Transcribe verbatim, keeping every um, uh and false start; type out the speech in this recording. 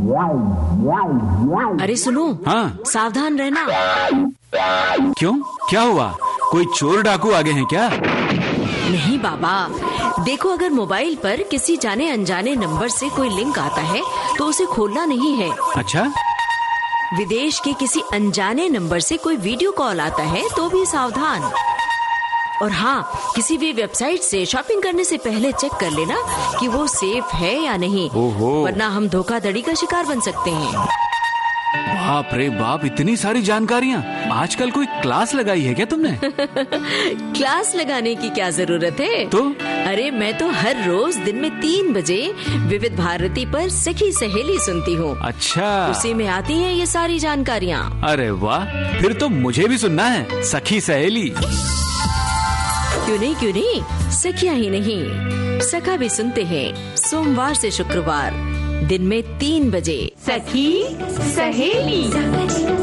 अरे सुनो, हाँ। सावधान रहना। क्यों, क्या हुआ? कोई चोर डाकू आ गए हैं क्या? नहीं बाबा, देखो अगर मोबाइल पर किसी जाने अनजाने नंबर से कोई लिंक आता है तो उसे खोलना नहीं है। अच्छा, विदेश के किसी अनजाने नंबर से कोई वीडियो कॉल आता है तो भी सावधान। और हाँ, किसी भी वेबसाइट से शॉपिंग करने से पहले चेक कर लेना कि वो सेफ है या नहीं, वरना हम धोखाधड़ी का शिकार बन सकते हैं। बाप रे बाप, इतनी सारी जानकारियाँ। आजकल कोई क्लास लगाई है क्या तुमने? क्लास लगाने की क्या जरूरत है? तो अरे मैं तो हर रोज दिन में तीन बजे विविध भारती पर सखी सहेली सुनती हूँ। अच्छा, उसी में आती हैं ये सारी जानकारियाँ। अरे वाह, फिर तो मुझे भी सुनना है सखी सहेली। क्यों नहीं क्यों नहीं, सखियाँ ही नहीं, सखा भी सुनते हैं सोमवार से शुक्रवार दिन में तीन बजे। सखी सहेली।